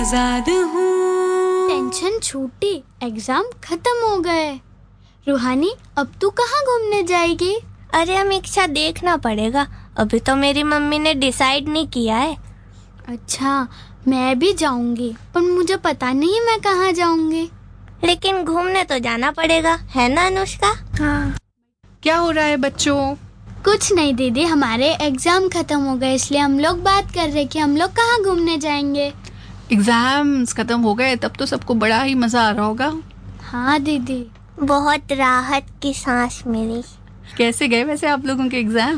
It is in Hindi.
आजाद हूँ। टेंशन छूटी, एग्जाम खत्म हो गए। रूहानी, अब तू कहाँ घूमने जाएगी? अरे अमीक्षा, देखना पड़ेगा, अभी तो मेरी मम्मी ने डिसाइड नहीं किया है। अच्छा, मैं भी जाऊंगी, पर मुझे पता नहीं मैं कहाँ जाऊंगी। लेकिन घूमने तो जाना पड़ेगा, है ना अनुष्का? हाँ। क्या हो रहा है बच्चों? कुछ नहीं दीदी, हमारे एग्जाम खत्म हो गए, इसलिए हम लोग बात कर रहे कि हम लोग कहाँ घूमने जाएंगे। एग्जाम्स खत्म हो गए तब तो सबको बड़ा ही मजा आ रहा होगा। हाँ दीदी। बहुत राहत की सांस मिली। कैसे गए वैसे आप लोगों के एग्जाम?